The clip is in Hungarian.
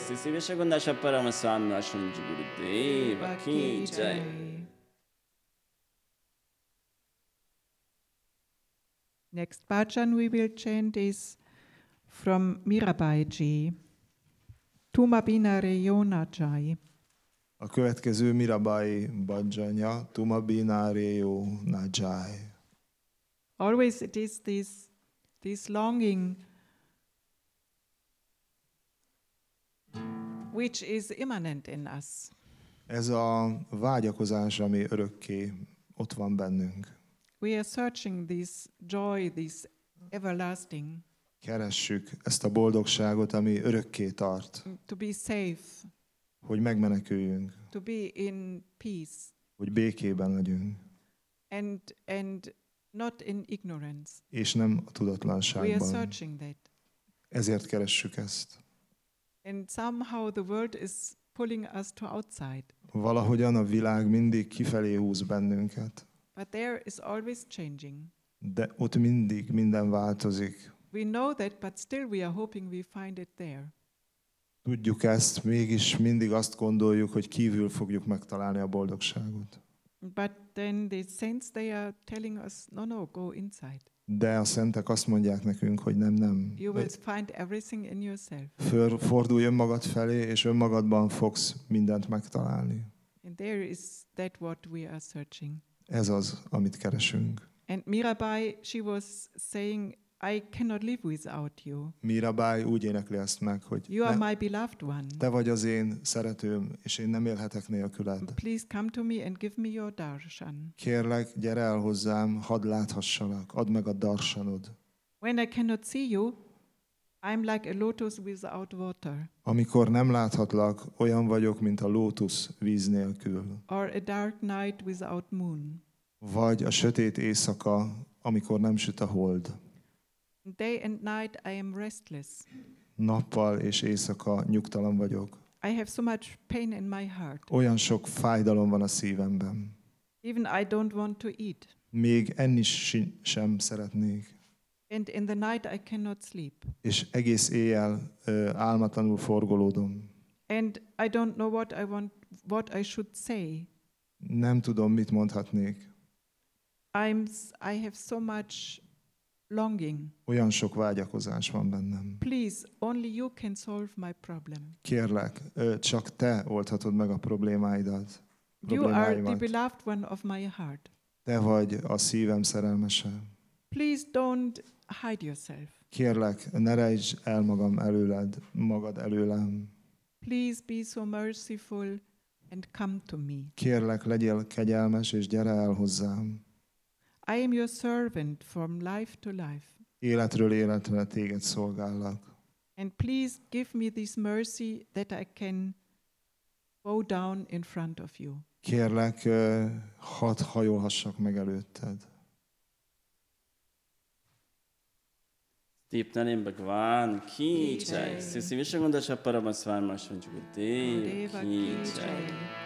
Sisi Vishwagandha Paramaswami Ashwinji Gurudeva Ki Jai. Next bhajan we will chant is from Mirabai Ji. Tuma binare yona jai. A következő Mirabai bhajanja, Tuma binare yo na jai. Always it is this longing which is immanent in us. Ez a vágyakozás, ami örökké ott van bennünk. We are searching this joy, this everlasting. Keressük ezt a boldogságot, ami örökké tart. To be safe. Hogy megmeneküljünk. To be in peace. Hogy békében legyünk. And not in ignorance. És nem a We are tudatlanságban. searching that. Ezért keressük ezt. And somehow the world is pulling us to outside. Valahogyan a világ mindig kifelé húz bennünket. But there is always changing. De ott mindig minden változik. We know that, but still we are hoping we find it there. Tudjuk ezt, mégis mindig azt gondoljuk, hogy kívül fogjuk megtalálni a boldogságot. But then the saints, they are telling us, no, go inside. De a szentek azt mondják nekünk, hogy nem. You will find everything in yourself. Fordulj önmagad felé, és önmagadban fogsz mindent megtalálni. And there is that what we are searching. Ez az, amit keresünk. And Mirabai, she was saying, I cannot live without you. Mirabai úgy énekli ezt meg, hogy You are my beloved one. te vagy az én szeretőm, és én nem élhetek nélküled. Please come to me and give me your darshan. Kérlek, gyere el hozzám, hadd láthassalak, add meg a darsanod. When I cannot see you, I'm like a lotus without water. Amikor nem láthatlak, olyan vagyok, mint a lótusz víz nélkül. Or a dark night without moon. Vagy a sötét éjszaka, amikor nem süt a hold. Day and night I am restless. Nappal és éjszaka nyugtalan vagyok. I have so much pain in my heart. Olyan sok fájdalom van a szívemben. Even I don't want to eat. Még enni sem szeretnék. And in the night I cannot sleep. És egész éjjel álmatlanul forgolódom. And I don't know what I should say. Nem tudom, mit mondhatnék. I have so much longing. Olyan sok vágyakozás van bennem. Please, only you can solve my problem. Kérlek, csak te oldhatod meg a problémáidat. You are the beloved one of my heart. Te vagy a szívem szerelmese. Please don't hide yourself. Kérlek, ne rejtsd el magad előlem. Please be so merciful and come to me. Kérlek, legyél kegyelmes, és gyere el hozzám. I am your servant from life to life. Életről életre téged szolgállak. And please give me this mercy that I can bow down in front of you. Kérlek, hadd hajolhassak meg előtted. Deepnani Bhagwan Ki Jai. Sisi Vishwagandha Paramaswami Ashwinji Gurudeva Ki Jai.